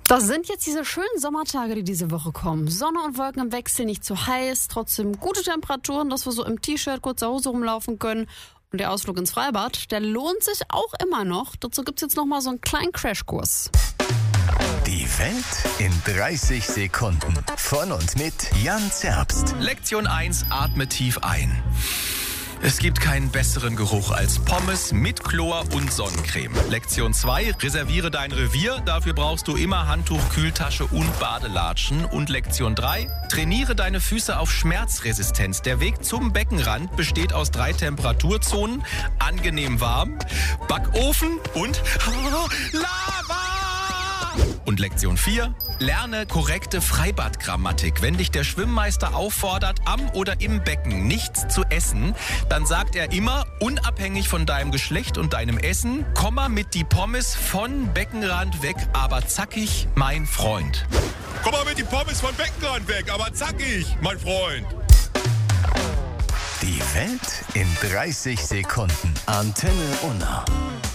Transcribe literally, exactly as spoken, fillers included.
Das sind jetzt diese schönen Sommertage, die diese Woche kommen. Sonne und Wolken im Wechsel, nicht zu heiß, trotzdem gute Temperaturen, dass wir so im T-Shirt, kurzer Hose rumlaufen können. Und der Ausflug ins Freibad, der lohnt sich auch immer noch. Dazu gibt's jetzt noch mal so einen kleinen Crashkurs. Die Welt in dreißig Sekunden. Von und mit Jan Zerbst. Lektion eins, atme tief ein. Es gibt keinen besseren Geruch als Pommes mit Chlor und Sonnencreme. Lektion zwei, reserviere dein Revier. Dafür brauchst du immer Handtuch, Kühltasche und Badelatschen. Und Lektion drei, trainiere deine Füße auf Schmerzresistenz. Der Weg zum Beckenrand besteht aus drei Temperaturzonen. Angenehm warm, Backofen und Lava. Und Lektion vier, lerne korrekte Freibadgrammatik. Wenn dich der Schwimmmeister auffordert, am oder im Becken nichts zu essen, dann sagt er immer, unabhängig von deinem Geschlecht und deinem Essen, komm mal mit die Pommes von Beckenrand weg, aber zackig, mein Freund. Komm mal mit die Pommes von Beckenrand weg, aber zackig, mein Freund. Die Welt in dreißig Sekunden. Antenne Unna.